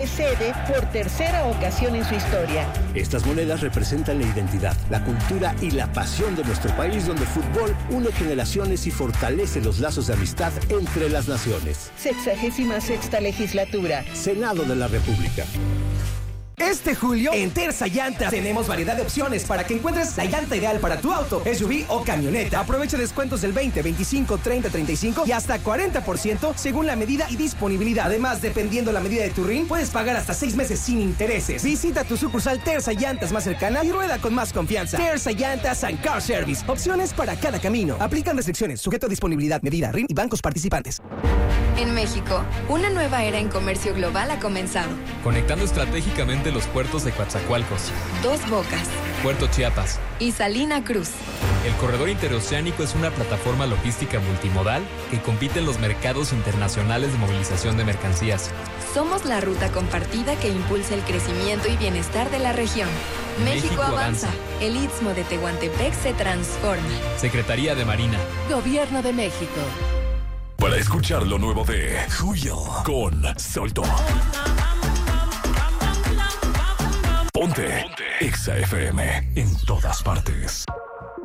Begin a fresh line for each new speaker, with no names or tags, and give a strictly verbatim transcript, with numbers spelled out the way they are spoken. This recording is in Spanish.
Sede por tercera ocasión en su historia.
Estas monedas representan la identidad, la cultura y la pasión de nuestro país, donde el fútbol une generaciones y fortalece los lazos de amistad entre las naciones.
Sexagésima sexta legislatura.
Senado de la República.
Este julio, en Terza Llantas, tenemos variedad de opciones para que encuentres la llanta ideal para tu auto, S U V o camioneta. Aprovecha descuentos del veinte, veinticinco, treinta, treinta y cinco y hasta cuarenta por ciento según la medida y disponibilidad. Además, dependiendo la medida de tu R I N, puedes pagar hasta seis meses sin intereses. Visita tu sucursal Terza Llantas más cercana y rueda con más confianza. Terza Llantas and Car Service. Opciones para cada camino. Aplican restricciones, sujeto a disponibilidad, medida, R I N y bancos participantes.
En México, una nueva era en comercio global ha comenzado.
Conectando estratégicamente los puertos de Coatzacoalcos,
Dos Bocas,
Puerto Chiapas
y Salina Cruz.
El corredor interoceánico es una plataforma logística multimodal que compite en los mercados internacionales de movilización de mercancías.
Somos la ruta compartida que impulsa el crecimiento y bienestar de la región. México,
México
avanza.
avanza.
El Istmo de Tehuantepec se transforma.
Secretaría de Marina.
Gobierno de México.
Para escuchar lo nuevo de Julio con Solto. Ponte, Ponte. Exa F M en todas partes.